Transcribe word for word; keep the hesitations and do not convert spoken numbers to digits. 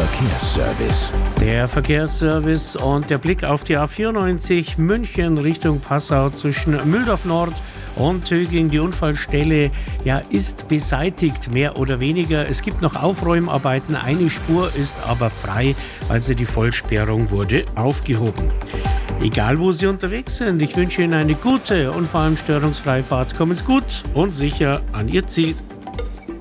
Verkehrsservice. Der Verkehrsservice und der Blick auf die A vierundneunzig München Richtung Passau zwischen Mühldorf Nord und Töging. Die Unfallstelle ja, ist beseitigt, mehr oder weniger. Es gibt noch Aufräumarbeiten. Eine Spur ist aber frei, also die Vollsperrung wurde aufgehoben. Egal, wo Sie unterwegs sind, ich wünsche Ihnen eine gute und vor allem störungsfreie Fahrt. Kommen Sie gut und sicher an Ihr Ziel.